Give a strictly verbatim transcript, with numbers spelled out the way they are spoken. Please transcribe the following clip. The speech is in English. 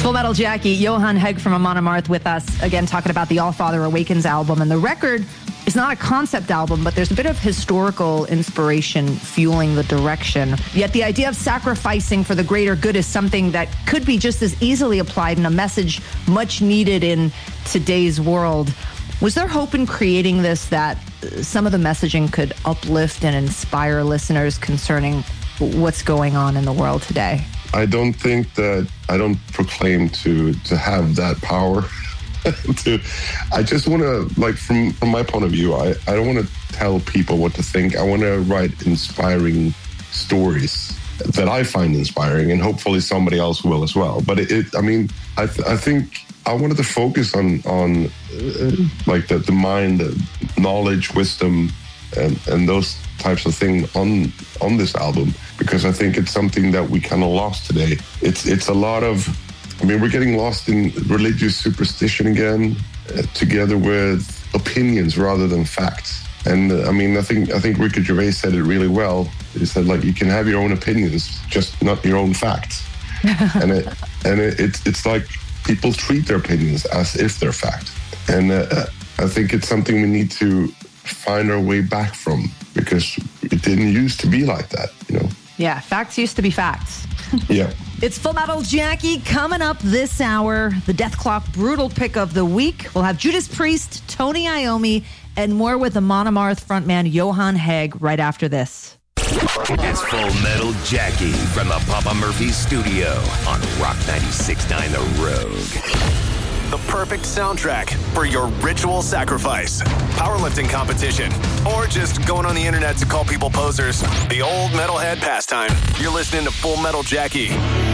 Full Metal Jackie, Johan Hegg from Amon Amarth with us, again, talking about the All Father Awakens album. And the record is not a concept album, but there's a bit of historical inspiration fueling the direction. Yet the idea of sacrificing for the greater good is something that could be just as easily applied in a message much needed in today's world. Was there hope in creating this that some of the messaging could uplift and inspire listeners concerning what's going on in the world today? I don't think that I don't proclaim to to have that power. to, I just want to, like, from, from my point of view, I, I don't want to tell people what to think. I want to write inspiring stories that I find inspiring, and hopefully somebody else will as well. But it, it I mean, I, th- I think I wanted to focus on on uh, like the, the mind, the knowledge, wisdom, and, and those types of things on on this album, because I think it's something that we kind of lost today. It's it's a lot of, I mean, we're getting lost in religious superstition again, uh, together with opinions rather than facts. And uh, I mean, I think I think Ricky Gervais said it really well. He said, like, you can have your own opinions, just not your own facts. and it and it, it's it's like people treat their opinions as if they're fact. And uh, I think it's something we need to find our way back from, because it didn't used to be like that, you know? Yeah, facts used to be facts. Yeah. It's Full Metal Jackie coming up this hour. The Death Clock Brutal Pick of the Week. We'll have Judas Priest, Tony Iommi, and more with Amon Amarth frontman Johan Hegg right after this. It's Full Metal Jackie from the Papa Murphy studio on Rock ninety-six point nine The Rogue. The perfect soundtrack for your ritual sacrifice, powerlifting competition, or just going on the internet to call people posers. The old metalhead pastime. You're listening to Full Metal Jackie